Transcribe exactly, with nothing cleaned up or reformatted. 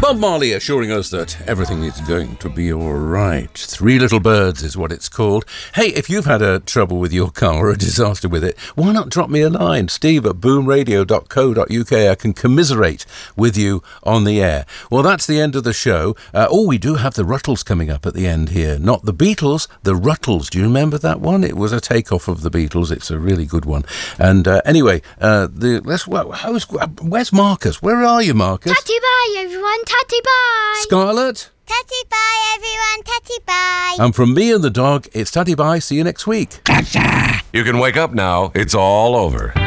Bob Marley assuring us that everything is going to be all right. Three Little Birds is what it's called. Hey, if you've had a trouble with your car or a disaster with it, why not drop me a line? Steve at boom radio dot co dot uk. I can commiserate with you on the air. Well, that's the end of the show. Uh, oh, we do have the Ruttles coming up at the end here. Not the Beatles, the Ruttles. Do you remember that one? It was a takeoff of the Beatles. It's a really good one. And uh, anyway, uh, the let's. Well, how's, where's Marcus? Where are you, Marcus? Tatty bye, everyone. Tatty bye. Scarlett? Tatty bye, everyone. Tatty bye. And from me and the dog, it's Tatty bye. See you next week. You can wake up now. It's all over.